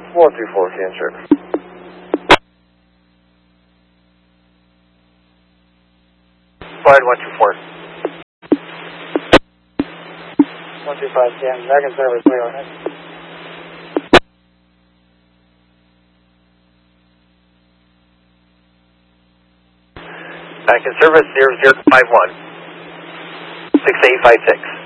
434, can service. Flight 124. 125, can. American service, clear ahead. Back in service 0051 6856.